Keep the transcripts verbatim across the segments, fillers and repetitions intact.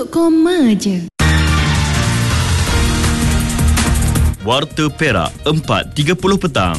Untuk koma je. Warta Perak empat tiga puluh petang.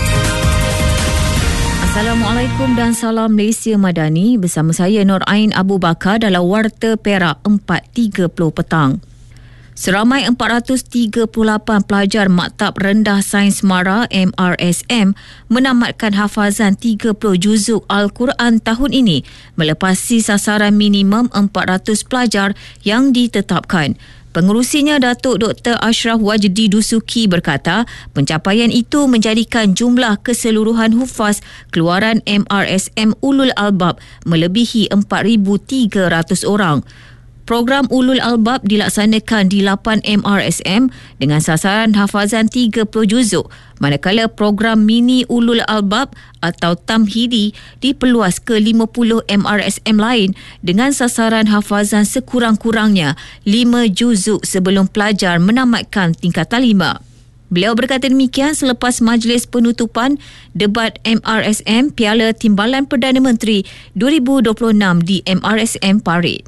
Assalamualaikum dan salam Malaysia Madani. Bersama saya Nur Ain Abu Bakar dalam Warta Perak empat tiga puluh petang. Seramai empat ratus tiga puluh lapan pelajar Maktab Rendah Sains Mara M R S M menamatkan hafazan tiga puluh juzuk Al-Quran tahun ini melepasi sasaran minimum empat ratus pelajar yang ditetapkan. Pengerusinya Datuk Doktor Ashraf Wajdi Dusuki berkata, pencapaian itu menjadikan jumlah keseluruhan hufaz keluaran M R S M Ulul Albab melebihi empat ribu tiga ratus orang. Program Ulul Albab dilaksanakan di lapan M R S M dengan sasaran hafazan tiga puluh juzuk, manakala program Mini Ulul Albab atau Tamhidi diperluas ke lima puluh M R S M lain dengan sasaran hafazan sekurang-kurangnya lima juzuk sebelum pelajar menamatkan tingkatan lima. Beliau berkata demikian selepas majlis penutupan debat M R S M Piala Timbalan Perdana Menteri dua ribu dua puluh enam di M R S M Parade.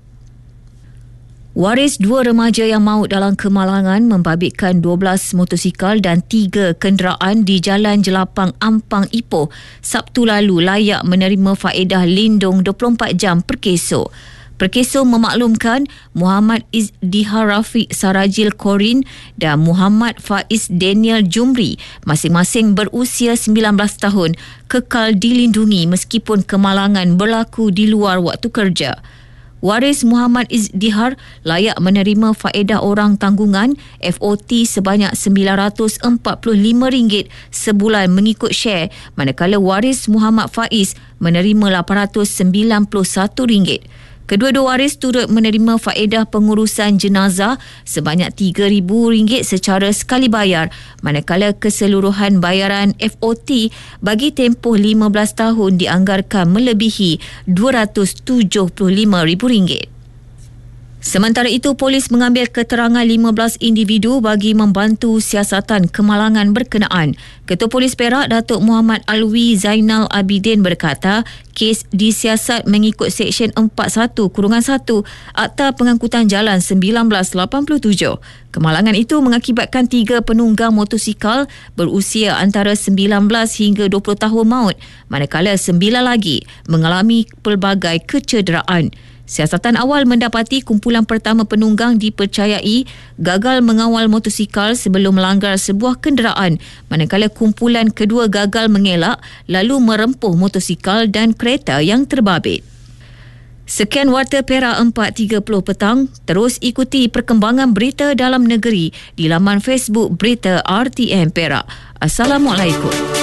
Waris dua remaja yang maut dalam kemalangan membabitkan dua belas motosikal dan tiga kenderaan di Jalan Jelapang Ampang Ipoh Sabtu lalu layak menerima faedah lindung dua puluh empat jam perkeso. Perkeso memaklumkan Muhammad Izdihar Rafiq Sarajil Korin dan Muhammad Faiz Daniel Jumri masing-masing berusia sembilan belas tahun kekal dilindungi meskipun kemalangan berlaku di luar waktu kerja. Waris Muhammad Izdihar layak menerima faedah orang tanggungan F O T sebanyak sembilan ratus empat puluh lima ringgit sebulan mengikut share, manakala waris Muhammad Faiz menerima lapan ratus sembilan puluh satu ringgit. Kedua-dua waris turut menerima faedah pengurusan jenazah sebanyak tiga ribu ringgit secara sekali bayar, manakala keseluruhan bayaran F O T bagi tempoh lima belas tahun dianggarkan melebihi dua ratus tujuh puluh lima ribu ringgit. Sementara itu, polis mengambil keterangan lima belas individu bagi membantu siasatan kemalangan berkenaan. Ketua Polis Perak, Datuk Muhammad Alwi Zainal Abidin berkata, kes disiasat mengikut Seksyen empat puluh satu satu Akta Pengangkutan Jalan seribu sembilan ratus lapan puluh tujuh. Kemalangan itu mengakibatkan tiga penunggang motosikal berusia antara sembilan belas hingga dua puluh tahun maut, manakala sembilan lagi mengalami pelbagai kecederaan. Siasatan awal mendapati kumpulan pertama penunggang dipercayai gagal mengawal motosikal sebelum melanggar sebuah kenderaan, manakala kumpulan kedua gagal mengelak lalu merempuh motosikal dan kereta yang terbabit. Sekian Warta Perak empat tiga puluh petang. Terus ikuti perkembangan berita dalam negeri di laman Facebook Berita R T M Perak. Assalamualaikum.